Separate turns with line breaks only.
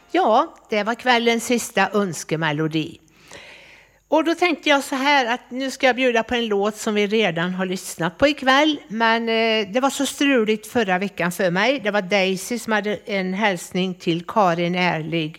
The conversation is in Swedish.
Ja, det var kvällens sista önskemelodi. Och då tänkte jag så här att nu ska jag bjuda på en låt som vi redan har lyssnat på ikväll. Men det var så struligt förra veckan för mig. Det var Daisy som hade en hälsning till Karin Ärlig